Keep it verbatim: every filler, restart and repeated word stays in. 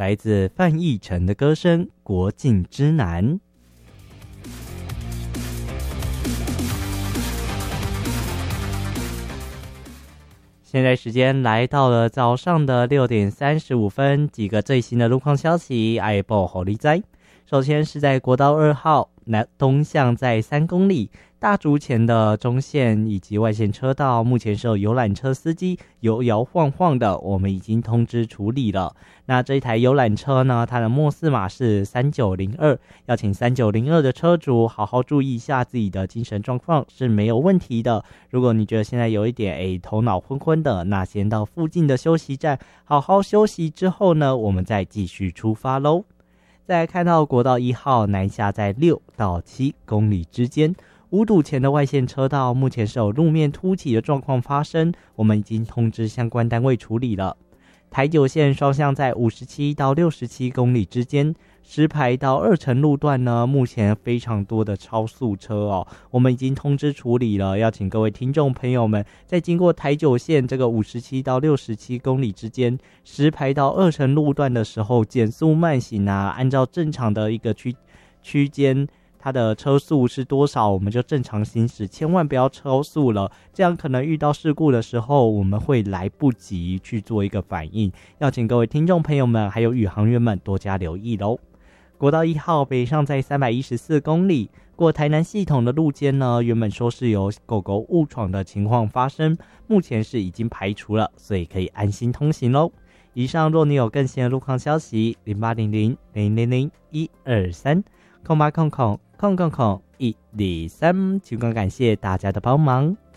来自范逸臣的歌声《国境之南》。现在时间来到了早上的六点三十五分，几个最新的路况消息，爱报好利哉。首先是在国道二号南东向在三公里大竹前的中线以及外线车道，目前是有游览车司机摇摇晃晃的，我们已经通知处理了。那这一台游览车呢，它的末四码是三九零二，要请三九零二的车主好好注意一下自己的精神状况是没有问题的。如果你觉得现在有一点诶头脑昏昏的，那先到附近的休息站好好休息之后呢，我们再继续出发咯。再来看到国道一号南下在六到七公里之间，五堵前的外线车道目前是有路面凸起的状况发生，我们已经通知相关单位处理了。台九线双向在五十七到六十七公里之间，石牌到二城路段呢，目前非常多的超速车哦，我们已经通知处理了，要请各位听众朋友们在经过台九线这个五十七到六十七公里之间，石牌到二城路段的时候减速慢行啊，按照正常的一个区区间，它的车速是多少我们就正常行驶，千万不要超速了，这样可能遇到事故的时候我们会来不及去做一个反应，要请各位听众朋友们还有宇航员们多加留意咯。国道一号北上在三百一十四公里，过台南系统的路肩呢，原本说是有狗狗误闯的情况发生，目前是已经排除了，所以可以安心通行咯。以上若你有更新的路况消息，零八零零零零零一二三空八空空空空空一二三，请感谢大家的帮忙。